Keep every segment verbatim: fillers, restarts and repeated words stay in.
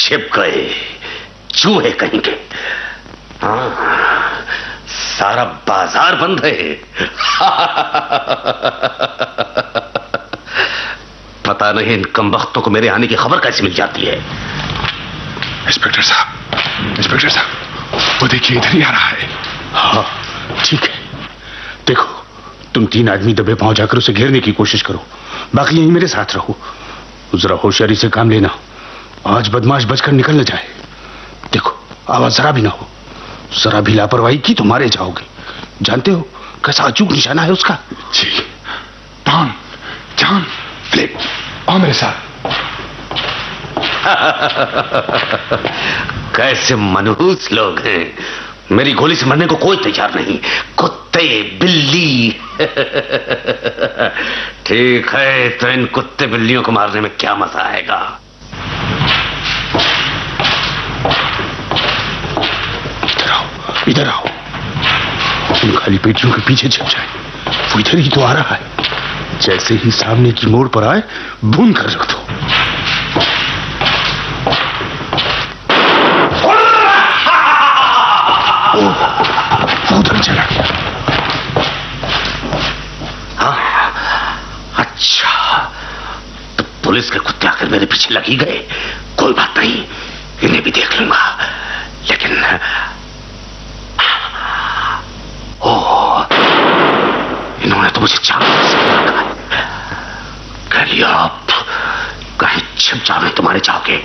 छिप गए चूहे कहीं के। हाँ, सारा बाजार बंद है। पता नहीं इन कमबख्तों को मेरे आने की खबर कैसे मिल जाती है। इंस्पेक्टर साहब, इंस्पेक्टर साहब, वो देखिए इधर ही आ रहा है। हाँ ठीक है, देखो तुम तीन आदमी दबे पांव जाकर उसे घेरने की कोशिश करो, बाकी यहीं मेरे साथ रहो। जरा होशियारी से काम लेना, आज बदमाश बचकर निकल न जाए। देखो आवाज जरा भी ना हो, जरा भी लापरवाही की तो मारे जाओगे। जानते हो कैसा अचूक निशाना है उसका। जी। टॉम, जॉन, फिलिप, आओ मेरे साथ। कैसे मनहूस लोग हैं, मेरी गोली से मरने को कोई तैयार नहीं। कुत्ते बिल्ली। ठीक है, तो इन कुत्ते बिल्लियों को मारने में क्या मजा आएगा। इधर आओ, इधर आओ। उन खाली पेटियों के पीछे छिप जाए, वो इधर ही तो आ रहा है। जैसे ही सामने की मोड़ पर आए भून कर रख दो। उधर चला गया। हाँ, अच्छा तो पुलिस के कुत्ते आकर मेरे पीछे लग ही गए। कोई बात नहीं, इन्हें भी देख लूंगा। लेकिन ओह, इन्होंने तो मुझे चाकू से मारा है। कह लिया आप कहीं छिप जाओ, तुम्हारे जाओगे।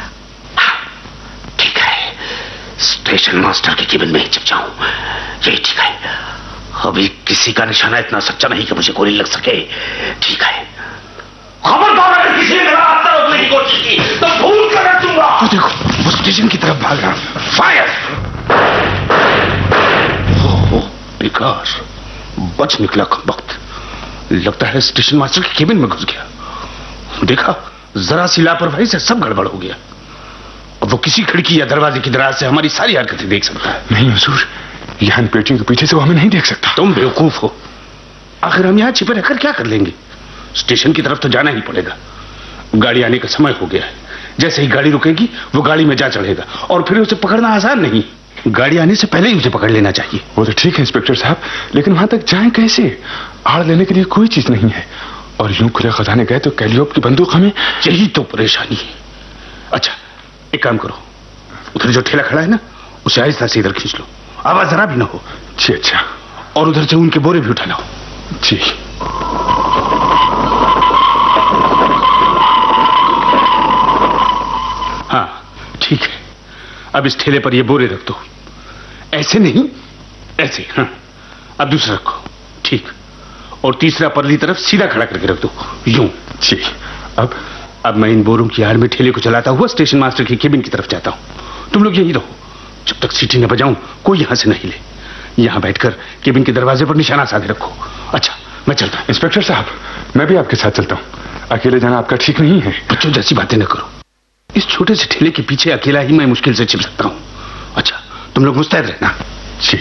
ठीक है, स्टेशन मास्टर के केबिन में ही छिप जाऊं, यही ठीक है। अभी किसी का निशाना इतना सच्चा नहीं कि मुझे गोली लग सके। ठीक है, खबरदार अगर किसी ने मेरा हाथ रोकने की कोशिश की तो भूल कर रख दूंगा। वो देखो, वो स्टेशन की तरफ भाग रहा। फायर! ओह बेकार, बच निकला कमबख्त। लगता है स्टेशन मास्टर के केबिन में घुस गया। देखा, जरा सी लापरवाही से सब गड़बड़ हो गया। अब वो किसी खिड़की या दरवाजे की दराज से हमारी सारी हरकतें देख सकता है। नहीं हुजूर, यहाँ इन पेटियों के पीछे से वो हमें नहीं देख सकता। तुम बेवकूफ हो। आखिर हम यहाँ छिपे रहकर क्या कर लेंगे। स्टेशन की तरफ तो जाना ही पड़ेगा। गाड़ी आने का समय हो गया है। जैसे ही गाड़ी रुकेगी वो गाड़ी में जा चढ़ेगा और फिर उसे पकड़ना आसान नहीं। गाड़ी आने से पहले ही उसे पकड़ लेना चाहिए। वो तो ठीक है इंस्पेक्टर साहब, लेकिन वहां तक जाएं कैसे? आड़ लेने के लिए कोई चीज नहीं है, और यूं खुले खजाने गए तो कैलियोप की बंदूक हमें। यही तो परेशानी है। अच्छा एक काम करो, उधर जो ठेला खड़ा है ना, उसे आहिस्ता से इधर खींच लो, आवाज जरा भी ना हो। जी अच्छा। और उधर से उनके बोरे भी उठा लो। जी। हाँ ठीक है, अब इस ठेले पर ये बोरे रख दो। ऐसे नहीं, ऐसे। हाँ, अब दूसरा रखो। ठीक, और तीसरा परली तरफ सीधा खड़ा करके रख दो, यूं। जी। अब अब मैं इन बोरों की आड़ में ठेले को चलाता हुआ स्टेशन मास्टर की केबिन की तरफ जाता हूं। तुम लोग यहीं रहो, जब तक सीटी न बजाऊं कोई यहां से नहीं ले। यहां बैठकर केबिन के दरवाजे पर निशाना साधे रखो। अच्छा मैं चलता हूं। इंस्पेक्टर साहब, मैं भी आपके साथ चलता हूं। अकेले जाना आपका ठीक नहीं है। बच्चों जैसी बातें न करो। इस छोटे से ठेले के पीछे अकेला ही मैं मुश्किल से छिप सकता हूं। अच्छा तुम लोग मुस्तैद रहना। जी।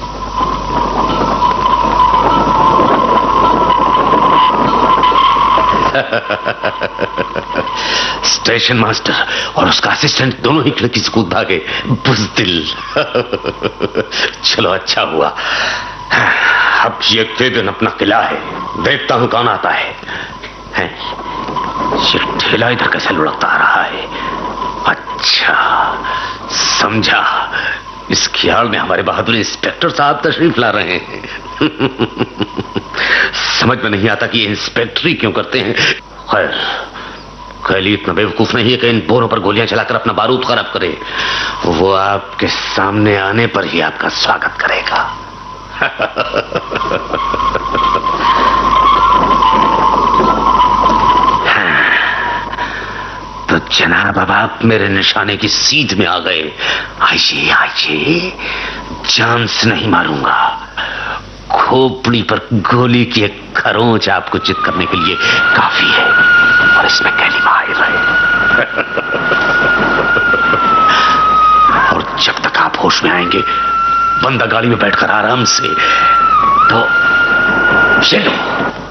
स्टेशन मास्टर और उसका असिस्टेंट दोनों ही खिड़की से कूद भागे। बुज़दिल। चलो अच्छा हुआ। अब ये केबिन अपना किला है, देखता हूं कौन आता है। है? ये ठेला इधर कैसे लुढ़कता आ रहा है। अच्छा समझा, इस ख्याल में हमारे बहादुर इंस्पेक्टर साहब तशरीफ ला रहे हैं। समझ में नहीं आता कि ये इंस्पेक्टरी क्यों करते हैं। खैर, कैली इतना बेवकूफ नहीं है कि इन बोरों पर गोलियां चलाकर अपना बारूद खराब करे। वो आपके सामने आने पर ही आपका स्वागत करेगा। तो जनाब अब आप मेरे निशाने की सीध में आ गए। आइए आइए, जान से नहीं मारूंगा। खोपड़ी पर गोली की एक खरोंच आपको चित करने के लिए काफी है, और इसमें कैली माहिर है। और जब तक आप होश में आएंगे, बंदा गाड़ी में बैठकर आराम से, तो ये लो।